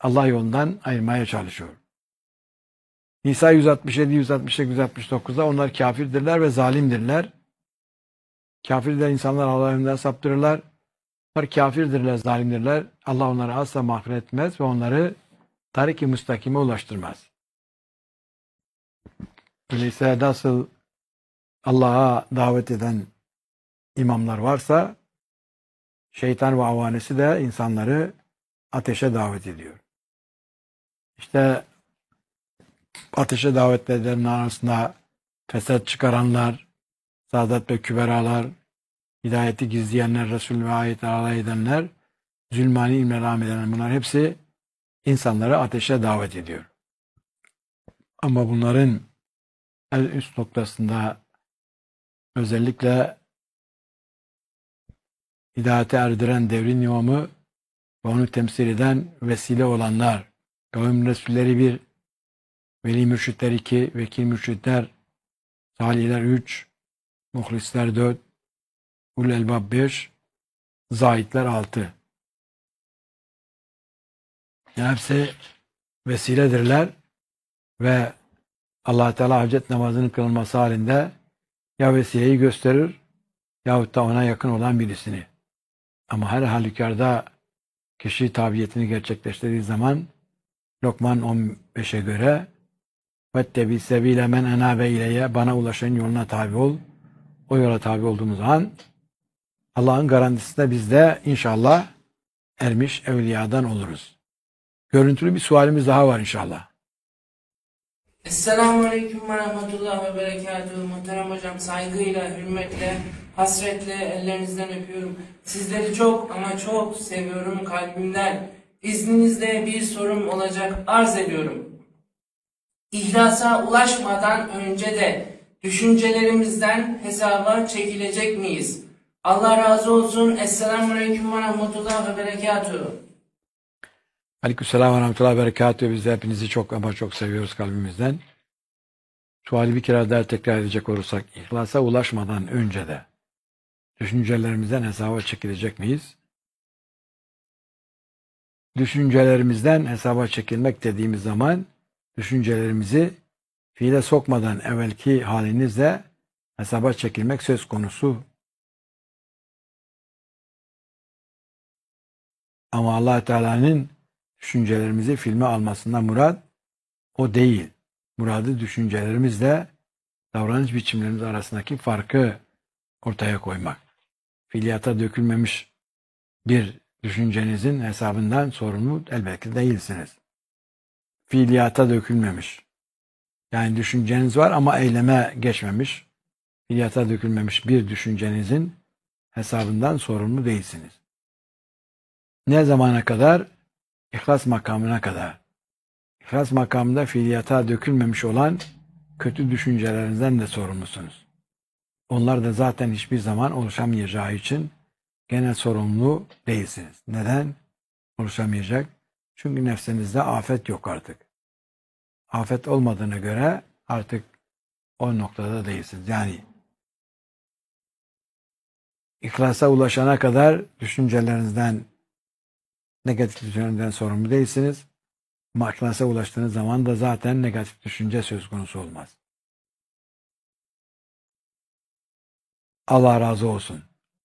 Allah yolundan ayırmaya çalışıyor. Nisa 167, 168, 169'da onlar kafirdirler ve zalimdirler. Kafirler insanlar Allah'ın yolundan saptırırlar. Onlar kafirdirler, zalimdirler. Allah onları asla mağfiret etmez ve onları tarik-i müstakime ulaştırmaz. Öyleyse nasıl Allah'a davet eden imamlar varsa şeytan ve avanesi de insanları ateşe davet ediyor. İşte ateşe davet edenlerin arasında fesat çıkaranlar, saadet ve küberalar, hidayeti gizleyenler, Resul ve ayet alay edenler, zulmani ilmle rağm edenler, bunlar hepsi insanları ateşe davet ediyor. Ama bunların en üst noktasında özellikle hidayete erdiren devrin imamı ve onu temsil eden vesile olanlar, kavim Resulleri 1, veli mürşitler 2, vekil mürşitler, salihler 3, muhlisler 4, ulul elbab 5, zahitler 6. Yani hepsi vesiledirler ve Allah Teala hacet namazının kılınması halinde ya vesileyi gösterir yahut da ona yakın olan birisini. Ama her halükarda kişi tabiyetini gerçekleştirdiği zaman Lokman 15'e göre وَاتَّبِ سَب۪يلَ مَنْ اَنَابَ اِلَيَّ bana ulaşan yoluna tabi ol. O yola tabi olduğumuz zaman Allah'ın garantisinde biz de inşallah ermiş evliyadan oluruz. Görüntülü bir sualimiz daha var inşallah. Esselamu Aleyküm ve Rahmetullah ve Berekatuhu. Muhterem hocam, saygıyla, hürmetle, hasretle ellerinizden öpüyorum. Sizleri çok ama çok seviyorum kalbimden. İzninizle bir sorum olacak, arz ediyorum. İhlasa ulaşmadan önce de düşüncelerimizden hesaba çekilecek miyiz? Allah razı olsun. Esselamu Aleyküm ve Rahmetullah ve Berekatuhu. Aleykümselam ve rahmetullahi ve berekatuhu. Biz de hepinizi çok ama çok seviyoruz kalbimizden. Suali bir kere daha tekrar edecek olursak, ihlasa ulaşmadan önce de düşüncelerimizden hesaba çekilecek miyiz? Düşüncelerimizden hesaba çekilmek dediğimiz zaman düşüncelerimizi fiile sokmadan evvelki halinizle hesaba çekilmek söz konusu. Ama Allah Teala'nın düşüncelerimizi filme almasından murad o değil. Muradı düşüncelerimizle davranış biçimlerimiz arasındaki farkı ortaya koymak. Fiiliyata dökülmemiş bir düşüncenizin hesabından sorumlu elbette değilsiniz. Fiiliyata dökülmemiş. Yani düşünceniz var ama eyleme geçmemiş. Fiiliyata dökülmemiş bir düşüncenizin hesabından sorumlu değilsiniz. Ne zamana kadar? İhlas makamına kadar. İhlas makamında fiiliyata dökülmemiş olan kötü düşüncelerinizden de sorumlusunuz. Onlar da zaten hiçbir zaman oluşamayacağı için gene sorumlu değilsiniz. Neden? Oluşamayacak. Çünkü nefsinizde afet yok artık. Afet olmadığına göre artık o noktada değilsiniz. Yani ihlasa ulaşana kadar düşüncelerinizden, negatif düşüncelerinizden sorumlu değilsiniz. Ama ihlasa ulaştığınız zaman da zaten negatif düşünce söz konusu olmaz. Allah razı olsun.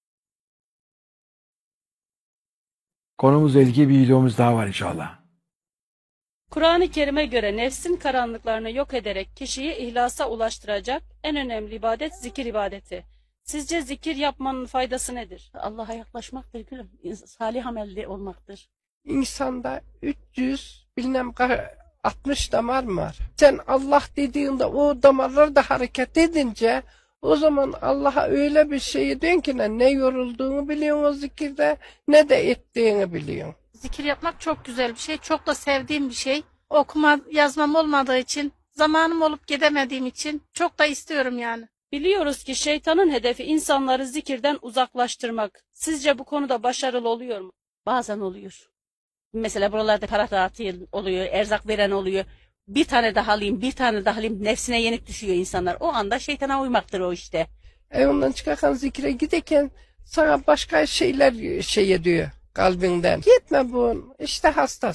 Konumuzla ilgili bir videomuz daha var inşallah. Kur'an-ı Kerim'e göre nefsin karanlıklarını yok ederek kişiyi ihlasa ulaştıracak en önemli ibadet zikir ibadeti. Sizce zikir yapmanın faydası nedir? Allah'a yaklaşmaktır gülüm. Salih amelli olmaktır. İnsanda 300 bilmem 60 damar var. Sen Allah dediğinde o damarlar da hareket edince o zaman Allah'a öyle bir şey diyorsun ki ne yorulduğunu biliyorsun o zikirde ne de ettiğini biliyorsun. Zikir yapmak çok güzel bir şey. Çok da sevdiğim bir şey. Okuma yazmam olmadığı için, zamanım olup gidemediğim için çok da istiyorum yani. Biliyoruz ki şeytanın hedefi insanları zikirden uzaklaştırmak. Sizce bu konuda başarılı oluyor mu? Bazen oluyor. Mesela buralarda para dağıtıyor oluyor, erzak veren oluyor. Bir tane daha alayım, bir tane daha alayım. Nefsine yenik düşüyor insanlar. O anda şeytana uymaktır o işte. Ondan çıkarken zikre giderken sana başka şeyler şey ediyor kalbinden. Gitme bu işte hasta.